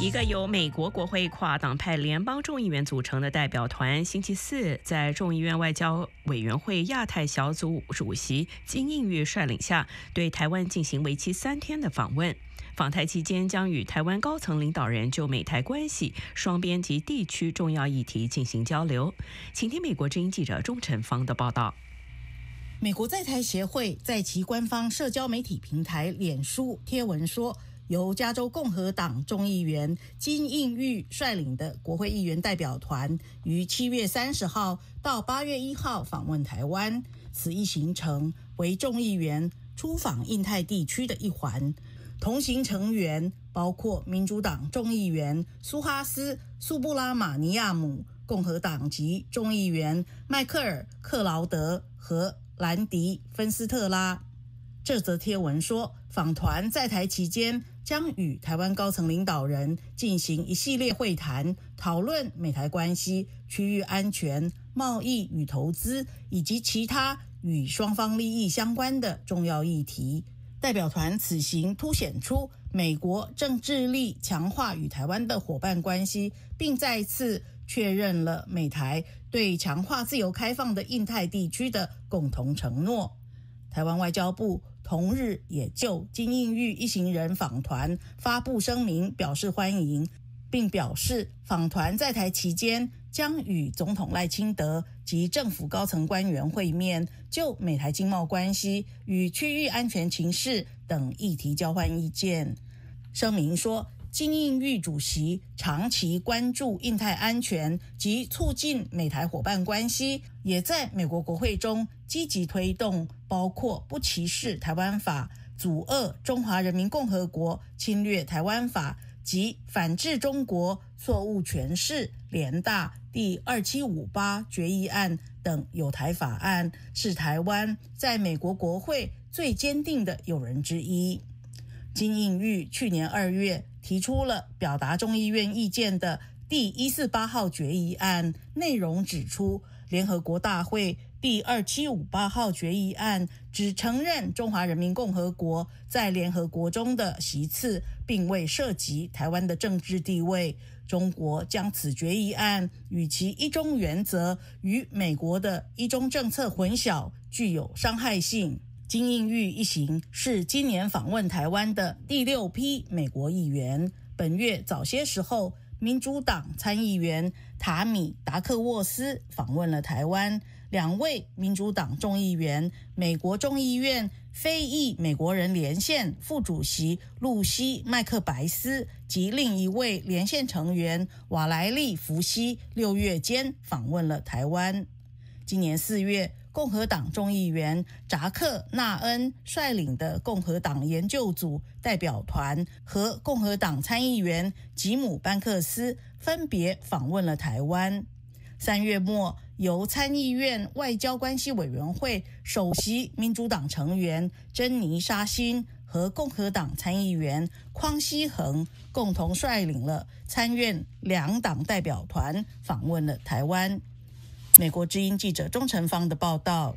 一个由美国国会跨党派联邦众议员组成的代表团，星期四在众议院外交委员会亚太小组主席金映玉率领下，对台湾进行为期3天的访问。访台期间将与台湾高层领导人就美台关系、双边及地区重要议题进行交流。请听美国之音记者钟晨芳的报道。 美国在台协会在其官方社交媒体平台脸书贴文说，由加州共和党众议员金映玉率领的国会议员代表团于7月30号到8月1号访问台湾。此一行程为众议员出访印太地区的一环。同行成员包括民主党众议员苏哈斯·苏布拉马尼亚姆、共和党籍众议员迈克尔·克劳德和兰迪·芬斯特拉。这则贴文说，访团在台期间将与台湾高层领导人进行一系列会谈，讨论美台关系、区域安全、贸易与投资以及其他与双方利益相关的重要议题。代表团此行凸显出美国正致力强化与台湾的伙伴关系，并再次确认了美台对强化自由开放的印太地区的共同承诺。台湾外交部同日也就金映玉一行人访团发布声明表示欢迎，并表示访团在台期间将与总统赖清德及政府高层官员会面，就美台经贸关系与区域安全情势等议题交换意见。声明说，金映玉主席长期关注印太安全及促进美台伙伴关系，也在美国国会中积极推动包括不歧视台湾法、阻遏中华人民共和国侵略台湾法及反制中国错误诠释联大第2758决议案等友台法案，是台湾在美国国会最坚定的友人之一。金映玉去年2月提出了表达众议院意见的第148号决议案，内容指出，联合国大会第2758号决议案只承认中华人民共和国在联合国中的席次，并未涉及台湾的政治地位。中国将此决议案与其一中原则与美国的一中政策混淆，具有伤害性。金映玉一行是今年访问台湾的第6批美国议员。本月早些时候，民主党参议员塔米·达克沃斯访问了台湾。2位民主党众议员，美国众议院非裔美国人连线副主席露西·麦克白斯及另一位连线成员瓦莱利·福西6月间访问了台湾。今年4月，共和党众议员扎克·纳恩率领的共和党研究组代表团和共和党参议员吉姆·班克斯分别访问了台湾。3月末，由参议院外交关系委员会首席民主党成员珍妮·沙欣和共和党参议员匡希恒共同率领了参院2党代表团访问了台湾。美国之音记者钟晨芳的报道。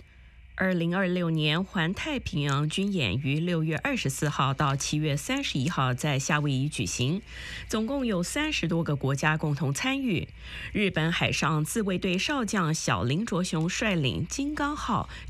2026年环太平洋军演于6月24号到7月31号在夏威夷举行，总共有30多个国家共同参与。日本海上自卫队少将小林卓雄率领金刚号